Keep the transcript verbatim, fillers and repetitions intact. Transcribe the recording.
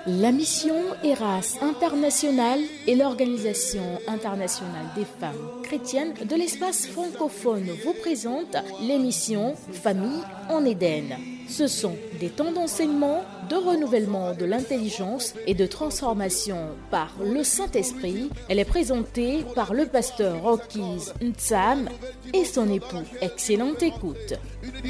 La mission Eras International et l'Organisation internationale des femmes chrétiennes de l'espace francophone vous présentent l'émission Famille en Éden. Ce sont des temps d'enseignement, de renouvellement de l'intelligence et de transformation par le Saint-Esprit. Elle est présentée par le pasteur Rocky's Ntsam et son époux. Excellente écoute.